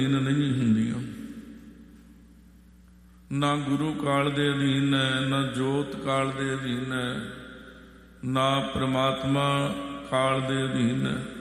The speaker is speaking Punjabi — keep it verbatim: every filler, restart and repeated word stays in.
ਨਹੀਂ ਹੁੰਦੀਆਂ। ਨਾ ਗੁਰੂ ਕਾਲ ਦੇ ਅਧੀਨ ਹੈ, ਨਾ ਜੋਤ ਕਾਲ ਦੇ ਅਧੀਨ ਹੈ, ਨਾ ਪ੍ਰਮਾਤਮਾ ਕਾਲ ਦੇ ਅਧੀਨ ਹੈ।